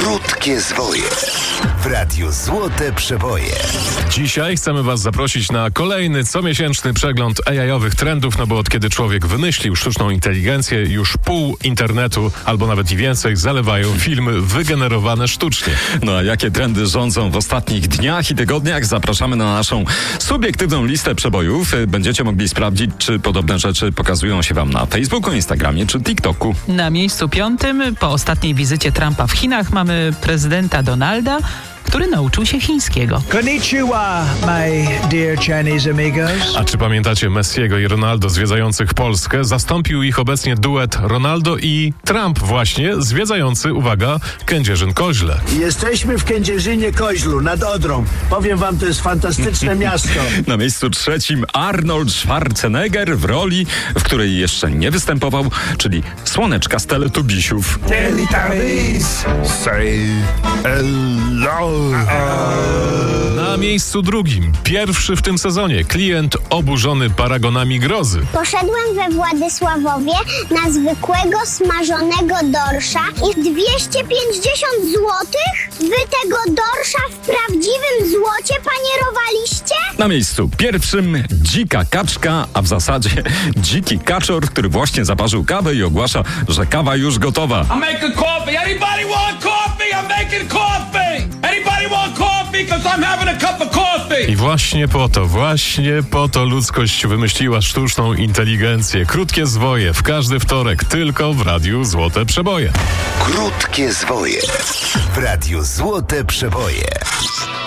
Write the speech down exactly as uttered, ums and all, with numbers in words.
Krótkie zwoje w Radiu Złote Przeboje. Dzisiaj chcemy Was zaprosić na kolejny comiesięczny przegląd A I-owych trendów, no bo od kiedy człowiek wymyślił sztuczną inteligencję, już pół internetu, albo nawet i więcej, zalewają filmy wygenerowane sztucznie. No a jakie trendy rządzą w ostatnich dniach i tygodniach? Zapraszamy na naszą subiektywną listę przebojów. Będziecie mogli sprawdzić, czy podobne rzeczy pokazują się Wam na Facebooku, Instagramie czy TikToku. Na miejscu piątym, po ostatniej wizycie Trumpa w Chinach, mamy prezydenta Donalda, który nauczył się chińskiego. Konnichiwa, my dear Chinese amigos. A czy pamiętacie Messiego i Ronaldo zwiedzających Polskę? Zastąpił ich obecnie duet Ronaldo i Trump właśnie, zwiedzający, uwaga, Kędzierzyn-Koźle. Jesteśmy w Kędzierzynie-Koźlu, nad Odrą. Powiem wam, to jest fantastyczne miasto. Na miejscu trzecim Arnold Schwarzenegger w roli, w której jeszcze nie występował, czyli Słoneczka z Teletubisiów. Teletubbies, say hello. Na miejscu drugim, pierwszy w tym sezonie, klient oburzony paragonami grozy. Poszedłem we Władysławowie na zwykłego smażonego dorsza i dwieście pięćdziesiąt złotych? Wy tego dorsza w prawdziwym złocie panierowaliście? Na miejscu pierwszym dzika kaczka, a w zasadzie dziki kaczor, który właśnie zaparzył kawę i ogłasza, że kawa już gotowa. I'm making coffee. Anybody want coffee? I'm making coffee. Anybody want coffee? Because I'm having a cup of coffee. I właśnie po to, właśnie po to ludzkość wymyśliła sztuczną inteligencję. Krótkie zwoje w każdy wtorek, tylko w Radiu Złote Przeboje. Krótkie zwoje w Radiu Złote Przeboje.